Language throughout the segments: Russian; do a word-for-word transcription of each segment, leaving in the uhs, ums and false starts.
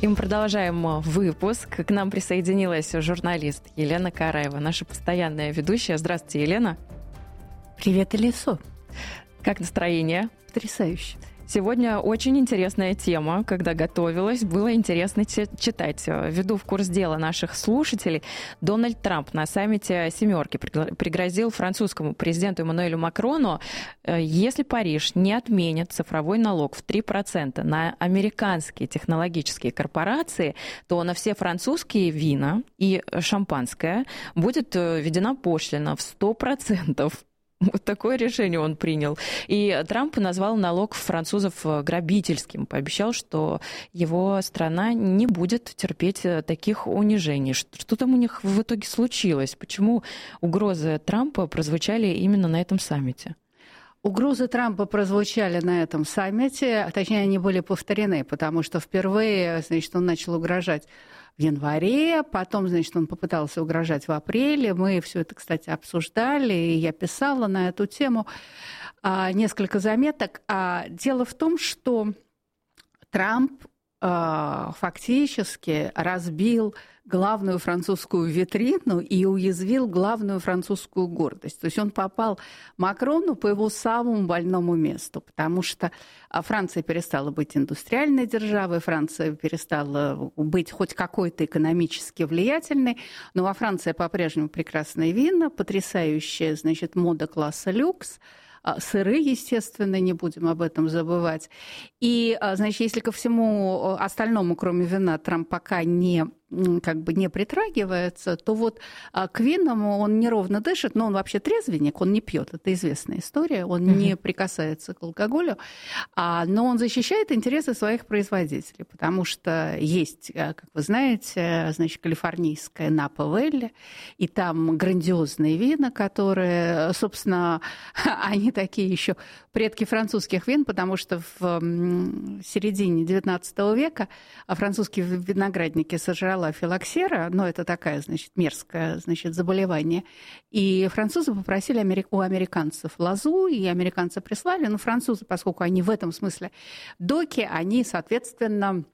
И мы продолжаем выпуск. К нам присоединилась журналист Елена Караева, наша постоянная ведущая. Здравствуйте, Елена. Привет, Элисо. Как настроение? Потрясающе. Сегодня очень интересная тема. Когда готовилась, было интересно читать. Введу в курс дела наших слушателей. Дональд Трамп на саммите «семерки» пригрозил французскому президенту Эммануэлю Макрону, если Париж не отменит цифровой налог в три процента на американские технологические корпорации, то на все французские вина и шампанское будет введена пошлина в сто процентов. Вот такое решение он принял. И Трамп назвал налог французов грабительским. Пообещал, что его страна не будет терпеть таких унижений. Что там у них в итоге случилось? Почему угрозы Трампа прозвучали именно на этом саммите? Угрозы Трампа прозвучали на этом саммите, а точнее они были повторены, потому что впервые, значит, он начал угрожать в январе, потом, значит, он попытался угрожать в апреле. Мы все это, кстати, обсуждали, и я писала на эту тему а, несколько заметок. А, дело в том, что Трамп а, фактически разбил главную французскую витрину и уязвил главную французскую гордость. То есть он попал Макрону по его самому больному месту, потому что Франция перестала быть индустриальной державой, Франция перестала быть хоть какой-то экономически влиятельной, но во Франции по-прежнему прекрасные вина, потрясающая, значит, мода класса люкс, сыры, естественно, не будем об этом забывать. И, значит, если ко всему остальному, кроме вина, Трамп пока не, как бы не притрагивается, то вот к винам он неровно дышит, но он вообще трезвенник, он не пьет, это известная история, он mm-hmm. не прикасается к алкоголю, но он защищает интересы своих производителей, потому что есть, как вы знаете, значит, калифорнийская Напа Вэлли, и там грандиозные вина, которые, собственно, они такие еще предки французских вин, потому что в середине девятнадцатого века французские виноградники сожрала филоксера, но это такая, значит, мерзкое, значит, заболевание. И французы попросили у американцев лозу, и американцы прислали, но французы, поскольку они в этом смысле доки, они, соответственно,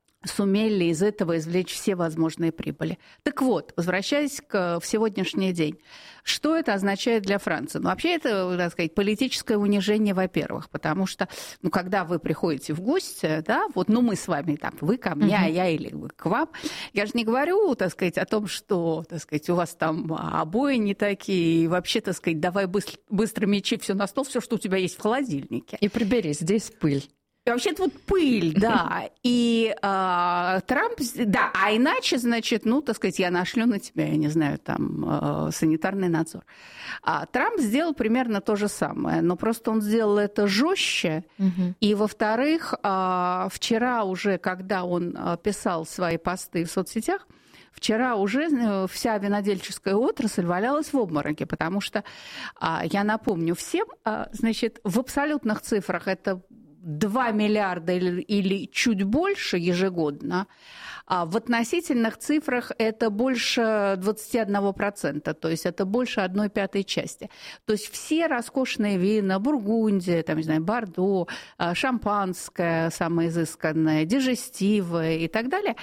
сумели из этого извлечь все возможные прибыли. Так вот, возвращаясь к, в сегодняшний день, что это означает для Франции? Ну, вообще это, так сказать, политическое унижение, во-первых, потому что, ну, когда вы приходите в гости, да, вот, ну, мы с вами, там, вы ко мне, uh-huh. а я или вы к вам, я же не говорю, так сказать, о том, что, так сказать, у вас там обои не такие, и вообще, так сказать, давай быстро, быстро мечи все на стол, все, что у тебя есть в холодильнике. И прибери, здесь пыль. Вообще-то вот пыль, да, и э, Трамп, да, а иначе, значит, ну, так сказать, я нашлю на тебя, я не знаю, там, э, санитарный надзор. А Трамп сделал примерно то же самое, но просто он сделал это жестче, угу. И, во-вторых, э, вчера уже, когда он писал свои посты в соцсетях, вчера уже вся винодельческая отрасль валялась в обмороке, потому что, э, я напомню всем, э, значит, в абсолютных цифрах это два миллиарда или, или чуть больше ежегодно, а в относительных цифрах это больше двадцать один процент, то есть это больше одной пятой части. То есть все роскошные вина, Бургундия, там, не знаю, Бордо, шампанское самое изысканное, дижестивы и так далее,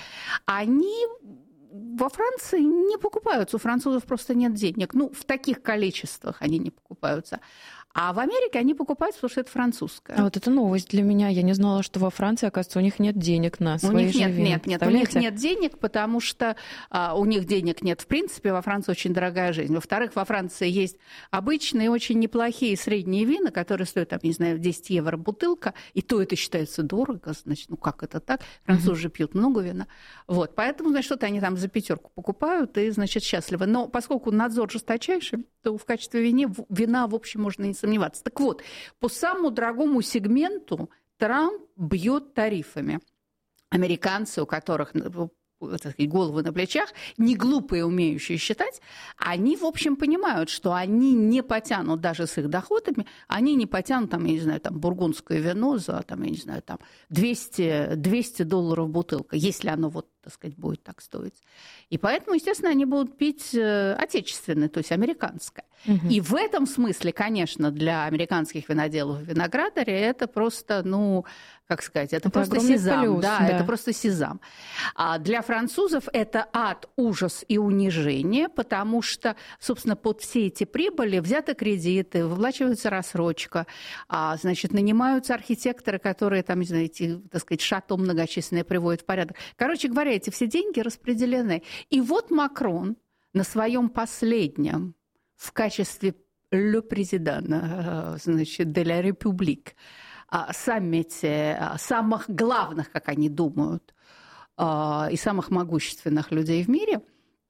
они во Франции не покупаются, у французов просто нет денег. Ну, в таких количествах они не покупаются. А в Америке они покупаются, потому что это французское. А вот это новость для меня. Я не знала, что во Франции, оказывается, у них нет денег на свои у них же нет, вина. Нет, нет, у них нет денег, потому что а, у них денег нет в принципе. Во Франции очень дорогая жизнь. Во-вторых, во Франции есть обычные, очень неплохие средние вина, которые стоят, там, не знаю, десять евро бутылка, и то это считается дорого. Значит, ну как это так? Французы же пьют много вина. Вот, поэтому, значит, что-то они там за пятерку покупают и, значит, счастливы. Но поскольку надзор жесточайший, то в качестве вины, вина, в общем, можно не сомневаться. Так вот, по самому дорогому сегменту Трамп бьет тарифами. Американцы, у которых, так сказать, головы на плечах, не глупые, умеющие считать, они, в общем, понимают, что они не потянут даже с их доходами, они не потянут, там, я не знаю, там, бургундское вино за, там, я не знаю, там, двести, двести долларов бутылка, если оно вот, так сказать, будет так стоить. И поэтому, естественно, они будут пить отечественное, то есть американское. Угу. И в этом смысле, конечно, для американских виноделов и виноградарей это просто, ну, как сказать, это, это просто сезам. Плюс, да, да, это просто сезам. А для французов это ад, ужас и унижение, потому что, собственно, под все эти прибыли взяты кредиты, выплачивается рассрочка, а, значит, нанимаются архитекторы, которые там, знаете, так сказать, шато многочисленные приводят в порядок. Короче говоря, эти все деньги распределены. И вот Макрон на своем последнем в качестве le président, значит, de la République, саммите самых главных, как они думают, и самых могущественных людей в мире,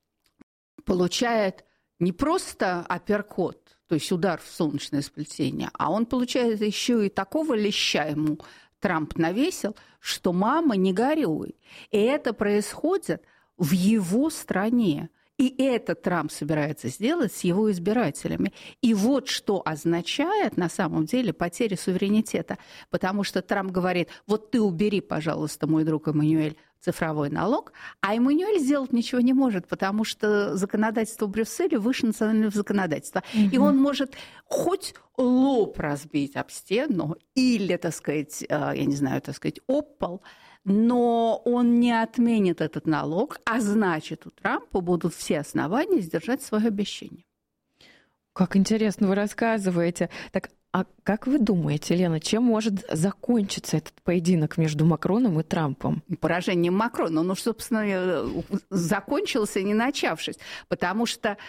получает не просто апперкот, то есть удар в солнечное сплетение, а он получает еще и такого леща ему Трамп навесил, что мама, не горюй. И это происходит в его стране. И это Трамп собирается сделать с его избирателями. И вот что означает на самом деле потеря суверенитета. Потому что Трамп говорит, вот ты убери, пожалуйста, мой друг Эммануэль, цифровой налог, а Эммануэль сделать ничего не может, потому что законодательство в Брюсселе выше национального законодательства. Mm-hmm. И он может хоть лоб разбить об стену или, так сказать, я не знаю, так сказать, об пол, но он не отменит этот налог, а значит, у Трампа будут все основания сдержать свое обещание. Как интересно вы рассказываете. Так, а как вы думаете, Лена, чем может закончиться этот поединок между Макроном и Трампом? Поражением Макрона. Ну, собственно, закончился, не начавшись. Потому что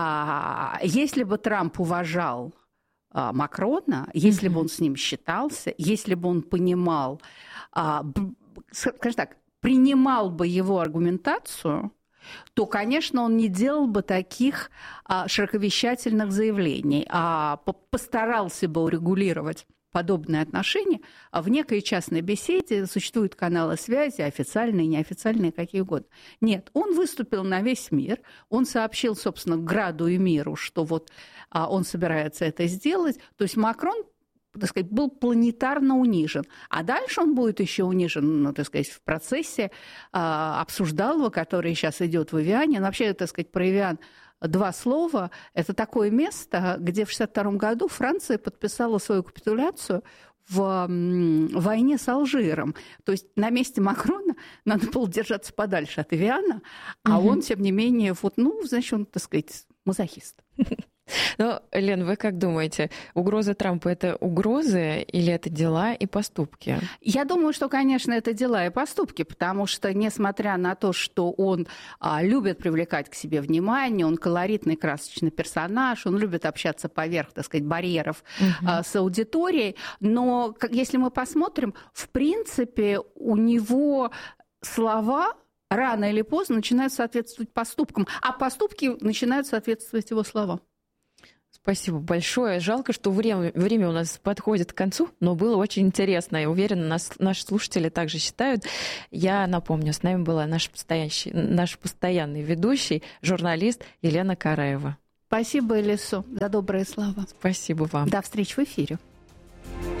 а, если бы Трамп уважал а, Макрона, если mm-hmm. бы он с ним считался, если бы он понимал... А, скажем так, принимал бы его аргументацию, то, конечно, он не делал бы таких а, широковещательных заявлений, а постарался бы урегулировать подобные отношения в некой частной беседе. Существуют каналы связи, официальные, неофициальные, какие угодно. Нет, он выступил на весь мир, он сообщил, собственно, граду и миру, что вот а, он собирается это сделать. То есть Макрон, так сказать, был планетарно унижен. А дальше он будет еще унижен, ну, так сказать, в процессе а, обсуждалого, который сейчас идет в Эвиане. Но вообще, так сказать, про Эвиан два слова. Это такое место, где в шестьдесят втором году Франция подписала свою капитуляцию в войне с Алжиром. То есть на месте Макрона надо было держаться подальше от Эвиана, а угу. он, тем не менее, вот, ну, значит, он, так сказать, мазохист. Ну, Лен, вы как думаете, угрозы Трампа — это угрозы или это дела и поступки? Я думаю, что, конечно, это дела и поступки, потому что, несмотря на то, что он а, любит привлекать к себе внимание, он колоритный, красочный персонаж, он любит общаться поверх, так сказать, барьеров угу. а, с аудиторией, но как, если мы посмотрим, в принципе, у него слова рано или поздно начинают соответствовать поступкам, а поступки начинают соответствовать его словам. Спасибо большое. Жалко, что время, время у нас подходит к концу, но было очень интересно. Я уверена, нас, наши слушатели также считают. Я напомню, с нами была наш, наш постоянный ведущий, журналист Елена Караева. Спасибо, Элису, за добрые слова. Спасибо вам. До встречи в эфире.